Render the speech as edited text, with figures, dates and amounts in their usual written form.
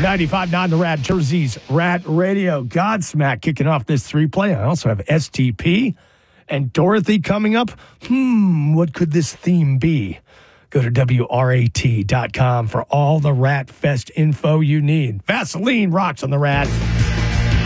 95.9 The Rat, Jersey's Rat Radio. Godsmack kicking off this 3-play. I also have STP and Dorothy coming up. What could this theme be? Go to WRAT.com for all the Rat Fest info you need. Vaseline rocks on the Rat.